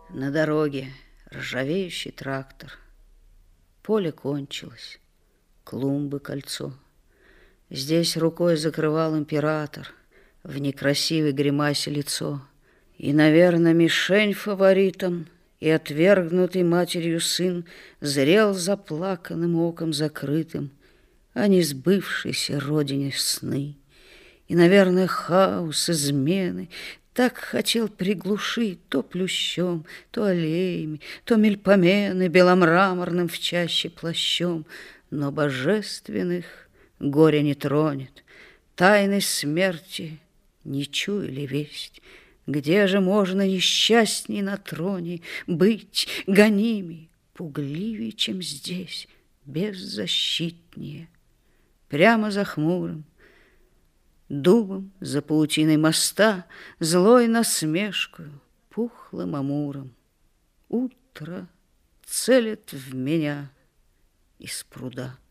На дороге ржавеющий трактор. Поле кончилось, клумбы кольцо. Здесь рукой закрывал император в некрасивой гримасе лицо. И, наверное, мишень фаворитом, и отвергнутый матерью сын зрел заплаканным оком закрытым о несбывшейся родине сны. И, наверное, хаос, измены так хотел приглушить то плющом, то аллеями, то мельпомены беломраморным в чаще плащом, но божественных горе не тронет, тайны смерти не чуяли весть. Где же можно несчастней на троне быть, гонимей, пугливее, чем здесь, беззащитнее? Прямо за хмурым дубом, за паутиной моста, злой насмешкою, пухлым амуром, утро целит в меня из пруда.